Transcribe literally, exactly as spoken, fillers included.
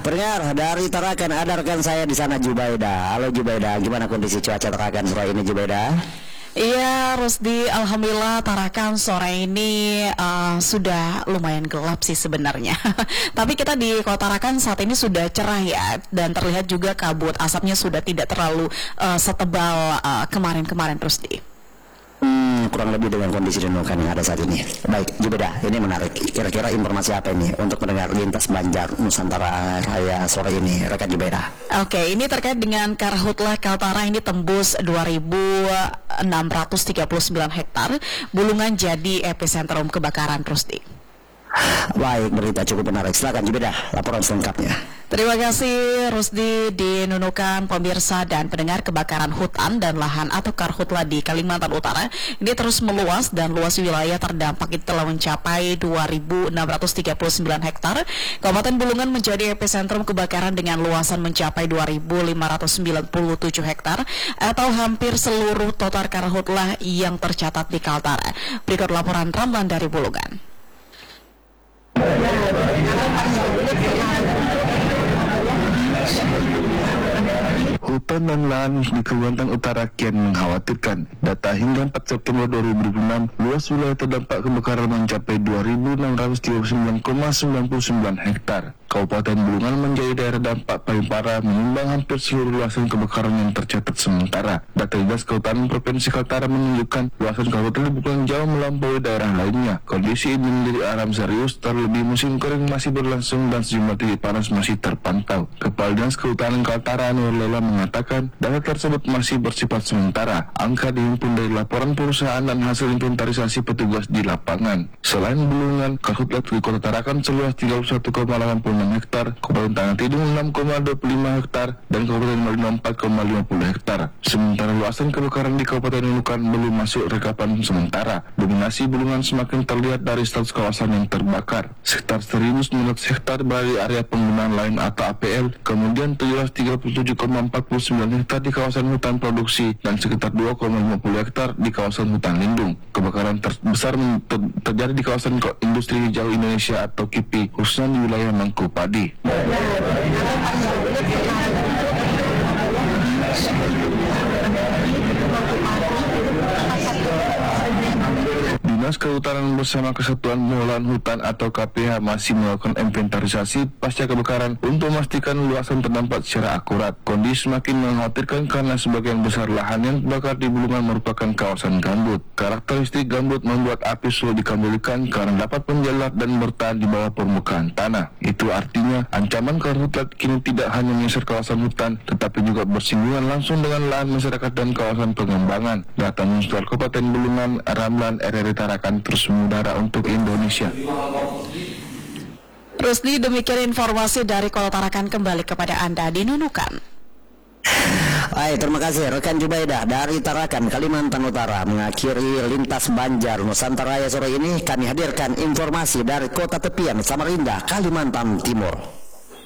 Pendengar dari Tarakan, ada rekan saya di sana, Jubaida. Halo Jubaida, gimana kondisi cuaca Tarakan sore ini Jubaida? Iya, Rusdi, alhamdulillah Tarakan sore ini uh, sudah lumayan gelap sih sebenarnya. Tapi kita di Kota Tarakan saat ini sudah cerah ya, dan terlihat juga kabut asapnya sudah tidak terlalu uh, setebal uh, kemarin-kemarin, Rusdi. Hmm, kurang lebih dengan kondisi di Nunukan yang ada saat ini. Baik, Jubaida, ini menarik. Kira-kira informasi apa ini untuk mendengar lintas Banjar Nusantara Raya sore ini, rekan Jubaida? Oke, ini terkait dengan Karhutlah Kaltara ini tembus dua ribu enam ratus tiga puluh sembilan hektar, Bulungan jadi epicentrum kebakaran, Rusdi. Baik, berita cukup menarik. Silakan Jubaida, laporan selengkapnya. Terima kasih Rusdi. Di Nunukan, pemirsa dan pendengar, kebakaran hutan dan lahan atau karhutla di Kalimantan Utara ini terus meluas dan luas wilayah terdampak itu telah mencapai dua ribu enam ratus tiga puluh sembilan hektar. Kabupaten Bulungan menjadi epicentrum kebakaran dengan luasan mencapai dua ribu lima ratus sembilan puluh tujuh hektar atau hampir seluruh total karhutla yang tercatat di Kaltara. Berikut laporan Ramlan dari Bulungan. Hutan dan lahan di Kalimantan Utara kian mengkhawatirkan. Data hingga empat September dua ribu enam, luas wilayah terdampak kebakaran mencapai dua ribu enam ratus tiga puluh sembilan koma sembilan sembilan hektar. Kabupaten Bulungan menjadi daerah dampak paling parah, menyumbang hampir seluruh luasan kebakaran yang tercatat sementara. Data Dinas Kehutanan Provinsi Kaltara menunjukkan luasan kabupaten Bulungan jauh melampaui daerah lainnya. Kondisi ini menjadi alarm serius, terlebih musim kering masih berlangsung dan sejumlah titik panas masih terpantau. Kepala Dinas Kehutanan Kaltara Nur Lela mengatakan data tersebut masih bersifat sementara. Angka dihimpun dari laporan perusahaan dan hasil inventarisasi petugas di lapangan. Selain Bulungan, karhutla di Kota Tarakan seluas tiga puluh satu koma delapan puluh enam hektar, Kabupaten Tanah Tidung enam koma dua puluh lima hektar, dan Kabupaten Malino empat koma lima puluh hektar. Sementara luasan kebakaran di Kabupaten Nunukan belum masuk rekapan sementara. Dominasi Bulungan semakin terlihat dari status kawasan yang terbakar. Sekitar seribu sembilan ratus hektar berada di area penggunaan lain atau A P L, kemudian tujuh ratus tiga puluh tujuh koma empat puluh sembilan hektar di kawasan hutan produksi, dan sekitar dua koma lima puluh hektar di kawasan hutan lindung. Kebakaran terbesar ter terjadi di kawasan industri hijau Indonesia atau K I P I, khususnya di wilayah Mangku Padi. Dinas Kehutanan bersama Kesatuan Pengelolaan Hutan atau K P H masih melakukan inventarisasi pasca kebakaran untuk memastikan luasan terdampak secara akurat. Kondisi semakin mengkhawatirkan karena sebagian besar lahan yang terbakar di Bulungan merupakan kawasan gambut. Karakteristik gambut membuat api sulit dikendalikan karena dapat menjalar dan bertahan di bawah permukaan tanah. Itu artinya ancaman karhutla kini tidak hanya menyasar kawasan hutan, tetapi juga bersinggungan langsung dengan lahan masyarakat dan kawasan pengembangan. Data Municipal Kabupaten Bulungan, Ramlan, R R I Tarakan terus mengudara untuk Indonesia. Rusdi, demikian informasi dari Kota Tarakan, kembali kepada Anda di Nunukan. Baik, terima kasih rekan Jubaida dari Tarakan, Kalimantan Utara. Mengakhiri lintas Banjar Nusantara Raya sore ini, kami hadirkan informasi dari kota tepian Samarinda, Kalimantan Timur.